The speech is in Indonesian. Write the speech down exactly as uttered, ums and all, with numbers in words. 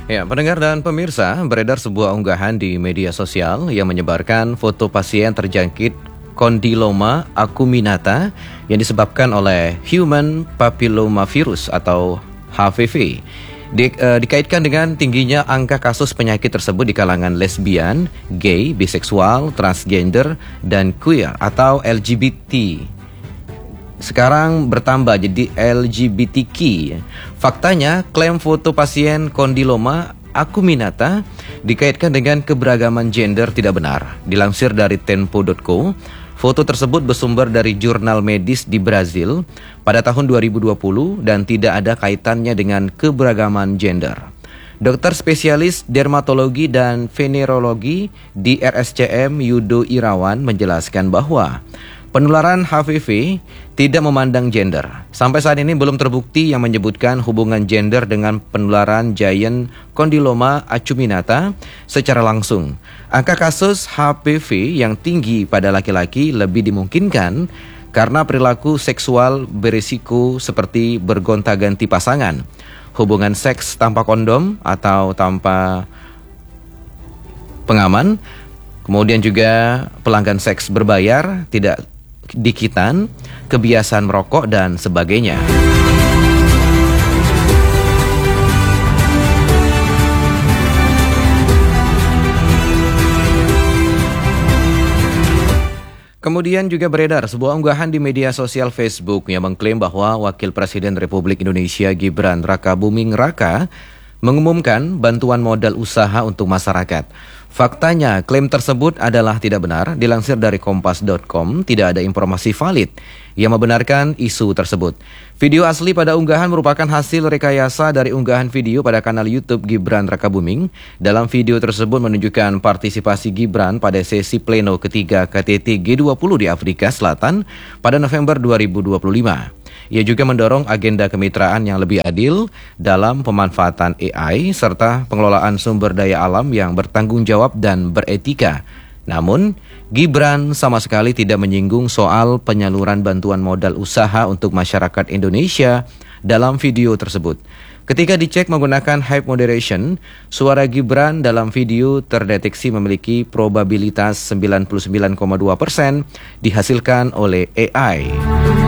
Ya, pendengar dan pemirsa, beredar sebuah unggahan di media sosial yang menyebarkan foto pasien terjangkit kondiloma acuminata yang disebabkan oleh human papillomavirus atau H P V. Di, uh, dikaitkan dengan tingginya angka kasus penyakit tersebut di kalangan lesbian, gay, biseksual, transgender, dan queer atau L G B T. Sekarang bertambah jadi L G B T Q. Faktanya, klaim foto pasien kondiloma acuminata dikaitkan dengan keberagaman gender tidak benar. Dilansir dari tempo titik co, foto tersebut bersumber dari jurnal medis di Brazil pada tahun dua ribu dua puluh dan tidak ada kaitannya dengan keberagaman gender. Dokter spesialis dermatologi dan venerologi di R S C M Yudo Irawan menjelaskan bahwa penularan H P V tidak memandang gender. Sampai saat ini belum terbukti yang menyebutkan hubungan gender dengan penularan giant kondiloma acuminata secara langsung. Angka kasus H P V yang tinggi pada laki-laki lebih dimungkinkan karena perilaku seksual berisiko seperti bergonta-ganti pasangan, hubungan seks tanpa kondom atau tanpa pengaman, kemudian juga pelanggan seks berbayar, tidak dikitan, kebiasaan merokok, dan sebagainya. Kemudian juga beredar sebuah unggahan di media sosial Facebook yang mengklaim bahwa Wakil Presiden Republik Indonesia Gibran Rakabuming Raka mengumumkan bantuan modal usaha untuk masyarakat. Faktanya, klaim tersebut adalah tidak benar. Dilansir dari kompas titik com, tidak ada informasi valid yang membenarkan isu tersebut. Video asli pada unggahan merupakan hasil rekayasa dari unggahan video pada kanal YouTube Gibran Rakabuming. Dalam video tersebut menunjukkan partisipasi Gibran pada sesi pleno ketiga K T T G dua puluh di Afrika Selatan pada November dua ribu dua puluh lima. Ia juga mendorong agenda kemitraan yang lebih adil dalam pemanfaatan A I serta pengelolaan sumber daya alam yang bertanggung jawab dan beretika. Namun, Gibran sama sekali tidak menyinggung soal penyaluran bantuan modal usaha untuk masyarakat Indonesia dalam video tersebut. Ketika dicek menggunakan Hype Moderation, suara Gibran dalam video terdeteksi memiliki probabilitas sembilan puluh sembilan koma dua persen dihasilkan oleh A I.